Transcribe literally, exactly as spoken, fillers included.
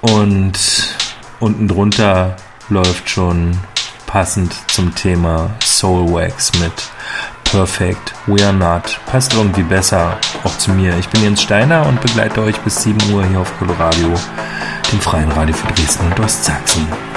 Und unten drunter läuft schon passend zum Thema Soulwax mit Perfect, We Are Not. Passt irgendwie besser auch zu mir. Ich bin Jens Steiner und begleite euch bis sieben Uhr hier auf Coloradio, dem freien Radio für Dresden und Ostsachsen.